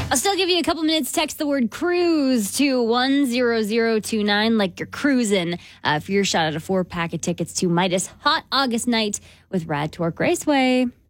I'll still give you a couple minutes. Text the word cruise to 10029 like you're cruising for your shot at a 4-pack of tickets to Midas Hot August Night with Rad Torque Raceway.